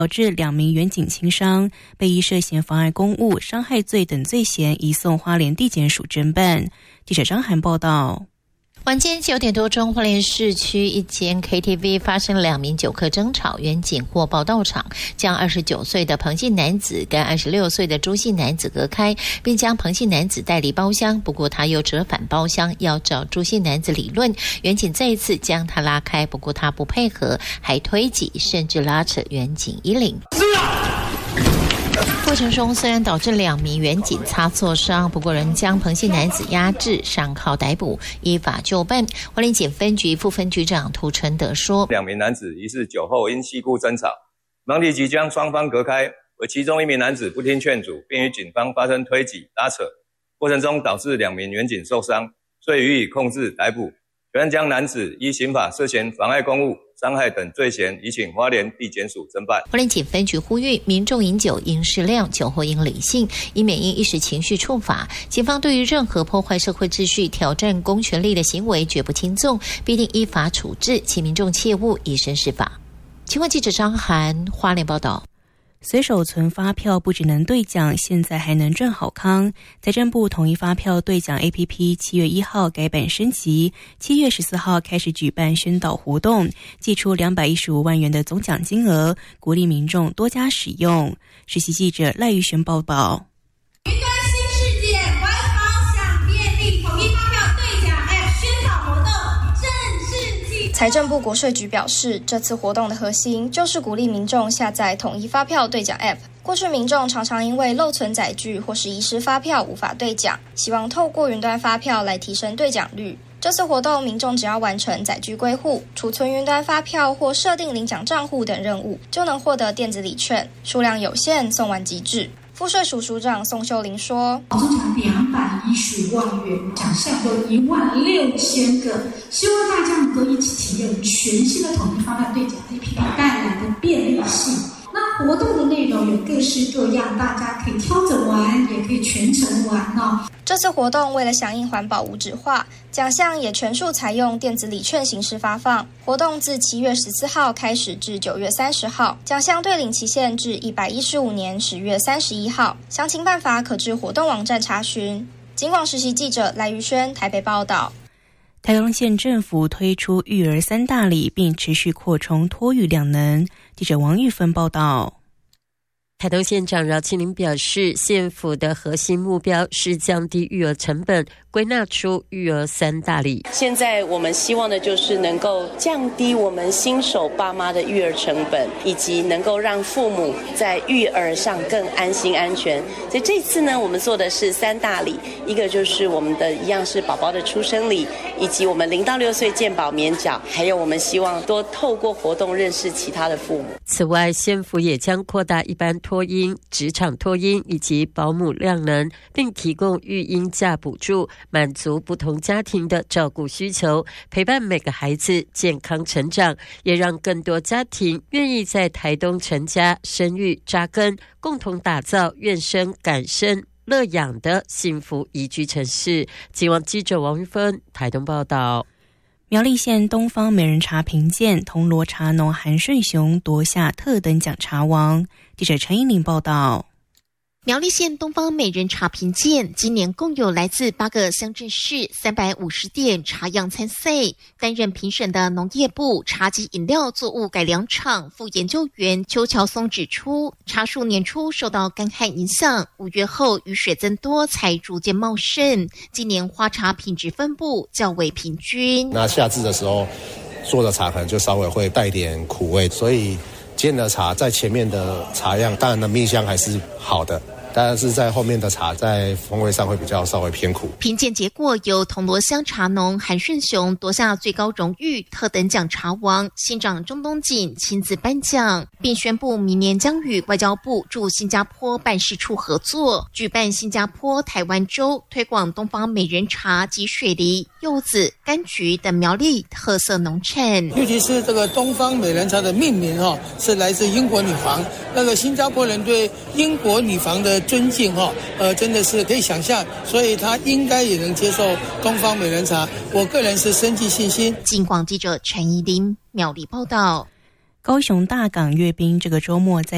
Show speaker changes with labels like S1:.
S1: 导致2名员警轻伤，被依涉嫌妨碍公务、伤害罪等罪嫌移送花莲地检署侦办。记者张涵报道。
S2: 晚间9点多钟，花莲市区一间 KTV 发生2名酒客争吵，员警获报到场，将29岁的彭姓男子跟26岁的朱姓男子隔开，并将彭姓男子带离包厢。不过他又折返包厢，要找朱姓男子理论，员警再一次将他拉开，不过他不配合，还推挤，甚至拉扯员警衣领。过程中虽然导致2名员警擦挫伤，不过仍将彭姓男子压制，上铐逮捕，依法就办。花莲检分局副分局长涂纯德说
S3: ，2名男子疑似酒后因系故争吵，当地即将双方隔开，而其中1名男子不听劝阻，并与警方发生推挤拉扯，过程中导致2名员警受伤，遂予以控制逮捕。全案将男子依刑法涉嫌妨碍公务、伤害等罪嫌移请花莲地检署侦办。
S2: 花莲检分局呼吁民众饮酒应适量，酒后应理性，以免因一时情绪触法。警方对于任何破坏社会秩序、挑战公权力的行为绝不轻纵，必定依法处置，请民众切勿以身试法。请问记者张涵花莲报道。
S1: 随手存发票不只能兑奖，现在还能赚好康。财政部统一发票兑奖 APP 7月1号改版升级，7月14号开始举办宣导活动，祭出215万元的总奖金额，鼓励民众多加使用。实习记者赖玉璇报道。
S4: 云端新世界环保享便利统一发票兑奖 App 宣导活动正式启动。
S5: 财政部国税局表示，这次活动的核心就是鼓励民众下载统一发票兑奖 App。过去民众常常因为漏存载具或是遗失发票无法兑奖，希望透过云端发票来提升兑奖率。这次活动，民众只要完成载具归户、储存云端发票或设定领奖账户等任务，就能获得电子礼券，数量有限，送完即止。赋税署署长宋秀玲说，
S6: 总奖215万元，奖项有16000个，希望大家能够一起体验全新的统一发票兑奖 APP 带来的便利性。那活动的内容有各式各样，大家可以挑着玩，也可以全程玩哦。
S5: 这次活动为了响应环保无纸化，奖项也全数采用电子礼券形式发放。活动自7月14号开始至9月30号，奖项兑领期限至115年10月31号。详情办法可至活动网站查询。警广实习记者赖玉轩台北报道。
S1: 台东县政府推出育儿3大礼，并持续扩充托育量能。记者王玉芬报道。
S7: 台东县长饶庆林表示，县府的核心目标是降低育儿成本，归纳出育儿3大礼。
S8: 现在我们希望的就是能够降低我们新手爸妈的育儿成本，以及能够让父母在育儿上更安心安全。所以这次呢，我们做的是3大礼，一个就是我们的一样是宝宝的出生礼，以及我们0到6岁健保免缴，还有我们希望多透过活动认识其他的父母。
S7: 此外，县府也将扩大一般托婴、职场托婴以及保姆量能，并提供育婴假补助，满足不同家庭的照顾需求，陪伴每个孩子健康成长，也让更多家庭愿意在台东成家、生育、扎根，共同打造愿生敢生乐养的幸福宜居城市。警网记者王玉芬台东报道。
S1: 苗栗县东方美人茶评鉴，铜锣茶农韩顺雄夺下特等奖茶王。记者陈依玲报道。
S2: 苗栗县东方美人茶评鉴今年共有来自8个乡镇市350点茶样参赛，担任评审的农业部茶及饮料作物改良场副研究员邱乔松指出，茶树年初受到干旱影响，5月后雨水增多才逐渐茂盛，今年花茶品质分布较为平均。
S9: 那夏至的时候做的茶可能就稍微会带点苦味，所以煎的茶在前面的茶样当然的蜜香还是好的，但是在后面的茶在风味上会比较稍微偏苦。
S2: 评鉴结果由铜锣乡茶农韩顺雄夺下最高荣誉特等奖茶王，县长钟东锦亲自颁奖，并宣布明年将与外交部驻新加坡办事处合作，举办新加坡台湾州推广东方美人茶及水梨、柚子、柑橘等苗栗特色农产。
S10: 尤其是这个东方美人茶的命名是来自英国女皇，那个新加坡人对英国女皇的尊敬真的是可以想象，所以他应该也能接受东方美人茶。我个人是深具信心。
S2: 警广记者陈怡玲苗栗报道。
S1: 高雄大港阅兵这个周末在